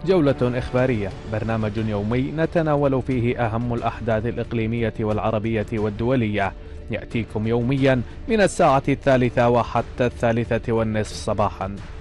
جولة إخبارية، برنامج يومي نتناول فيه أهم الأحداث الإقليمية والعربية والدولية، يأتيكم يوميا من الساعة 3 وحتى 3:30 صباحا.